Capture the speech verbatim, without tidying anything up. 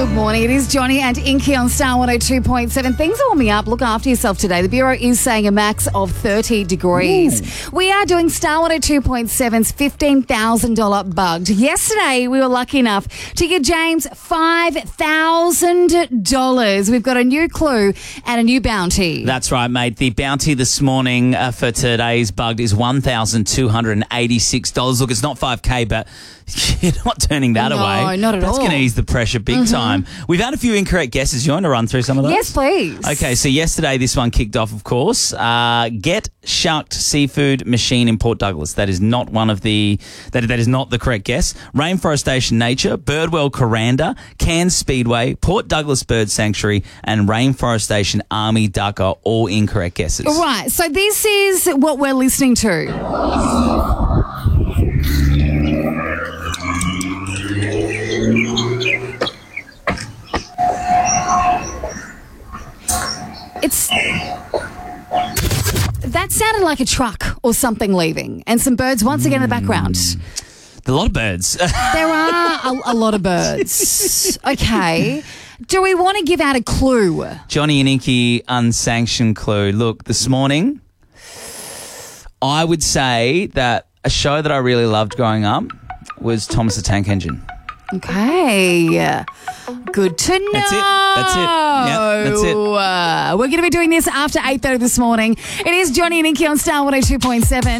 Good morning. It is Johnny and Inky on Star one oh two point seven. Things are warming up. Look after yourself today. The Bureau is saying a max of thirty degrees. Ooh. We are doing Star one oh two point seven's fifteen thousand dollars Bugged. Yesterday, we were lucky enough to give James five thousand dollars. We've got a new clue and a new bounty. That's right, mate. The bounty this morning uh, for today's Bugged is one thousand two hundred eighty-six dollars. Look, it's not five K, but you're not turning that no, away. No, not at That's all. That's going to ease the pressure big mm-hmm. time. We've had a few incorrect guesses. You want to run through some of those? Yes, please. Okay, so yesterday this one kicked off, of course. Uh, Get Shucked Seafood Machine in Port Douglas. That is not one of the that that is not the correct guess. Rainforestation Nature, Birdwell Coranda, Cairns Speedway, Port Douglas Bird Sanctuary, and Rainforestation Army Duck are all incorrect guesses. Right. So this is what we're listening to. It's that sounded like a truck or something leaving, and some birds once again in the background. A lot of birds. There are a, a lot of birds. Okay. Do we want to give out a clue? Johnny and Inky, unsanctioned clue. Look, this morning, I would say that a show that I really loved growing up was Thomas the Tank Engine. Okay. Good to know. That's it. That's it. Yep, that's it. Uh, we're going to be doing this after eight thirty this morning. It is Johnny and Inky on Star one oh two point seven.